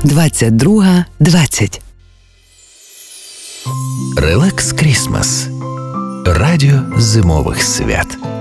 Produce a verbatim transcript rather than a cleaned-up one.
двадцять друга двадцять. Релакс Крісмас. Радіо зимових свят.